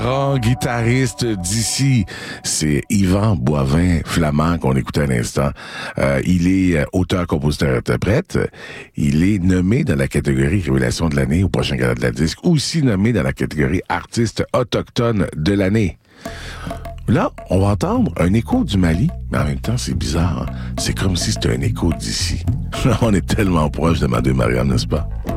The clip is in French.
Grand guitariste d'ici, c'est Yvan Boivin-Flamand qu'on écoutait à l'instant. Il est auteur, compositeur, interprète. Il est nommé dans la catégorie Révélation de l'année au prochain Gala de la disque, aussi nommé dans la catégorie Artiste autochtone de l'année. Là, on va entendre un écho du Mali, mais en même temps, c'est bizarre. C'est comme si c'était un écho d'ici. On est tellement proche de Madame Marianne, n'est-ce pas?